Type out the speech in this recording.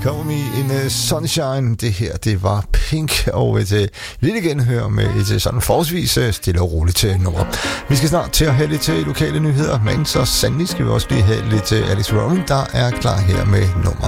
Cover Me in Sunshine. Det her, det var Pink, og et lille genhør med et sådan forholdsvis stille og roligt nummer. Vi skal snart til at have lidt lokale nyheder, men så sandelig skal vi også lige have lidt Alex Rowling, der er klar her med nummer